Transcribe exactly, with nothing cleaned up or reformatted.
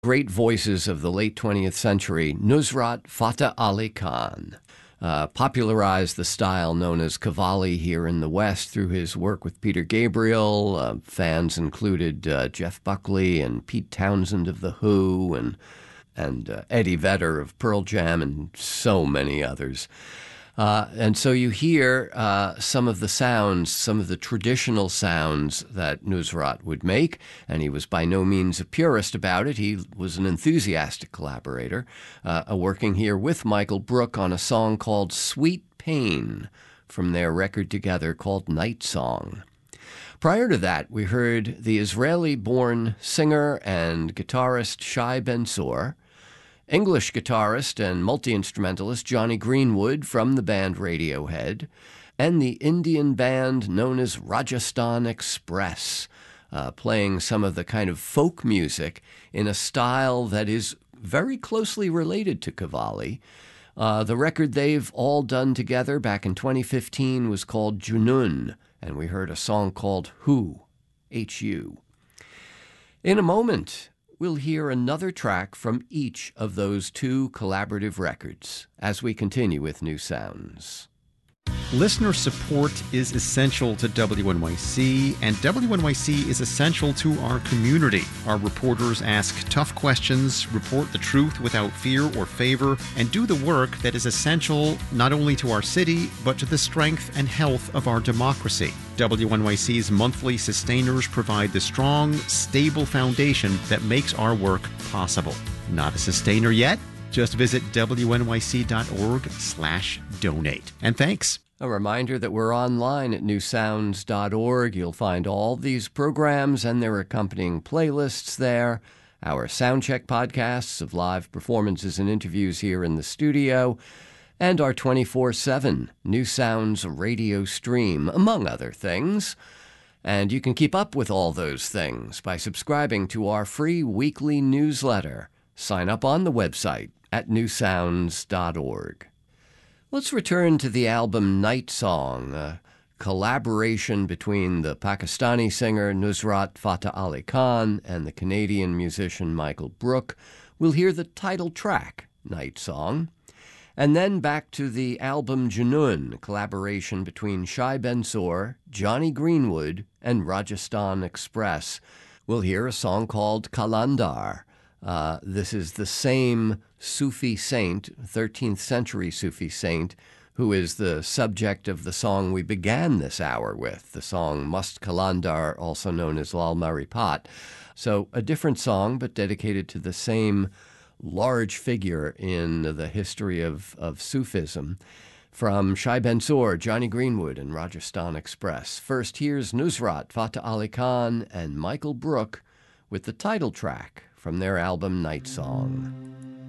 Great voices of the late twentieth century, Nusrat Fateh Ali Khan uh, popularized the style known as Qawwali here in the West through his work with Peter Gabriel. Uh, fans included uh, Jeff Buckley and Pete Townsend of The Who and, and uh, Eddie Vedder of Pearl Jam and so many others. Uh, and so you hear uh, some of the sounds, some of the traditional sounds that Nusrat would make, and he was by no means a purist about it. He was an enthusiastic collaborator, uh, working here with Michael Brook on a song called Sweet Pain from their record together called Night Song. Prior to that, we heard the Israeli-born singer and guitarist Shai Ben-Tzur, English guitarist and multi-instrumentalist Jonny Greenwood from the band Radiohead, and the Indian band known as Rajasthan Express, uh, playing some of the kind of folk music in a style that is very closely related to Qawwali. Uh, the record they've all done together back in twenty fifteen was called Junoon, and we heard a song called Hu, H U. In a moment, we'll hear another track from each of those two collaborative records as we continue with New Sounds. Listener support is essential to W N Y C, and W N Y C is essential to our community. Our reporters ask tough questions, report the truth without fear or favor, and do the work that is essential not only to our city, but to the strength and health of our democracy. W N Y C's monthly sustainers provide the strong, stable foundation that makes our work possible. Not a sustainer yet? Just visit W N Y C dot org slash donate. And thanks. A reminder that we're online at new sounds dot org. You'll find all these programs and their accompanying playlists there. Our Soundcheck podcasts of live performances and interviews here in the studio, and our twenty-four seven New Sounds radio stream, among other things. And you can keep up with all those things by subscribing to our free weekly newsletter. Sign up on the website at new sounds dot org. Let's return to the album Night Song, a collaboration between the Pakistani singer Nusrat Fateh Ali Khan and the Canadian musician Michael Brook. We'll hear the title track, Night Song, and then back to the album Junoon, a collaboration between Shai Ben-Tzur, Jonny Greenwood, and Rajasthan Express. We'll hear a song called Qalandar. Uh, this is the same Sufi saint, thirteenth century Sufi saint, who is the subject of the song we began this hour with, the song Mast Qalandar, also known as Lal Maripat. So a different song, but dedicated to the same large figure in the history of, of Sufism. From Shai Ben-Tzur, Jonny Greenwood, and Rajasthan Express. First, here's Nusrat Fateh Ali Khan and Michael Brook with the title track from their album Night Song.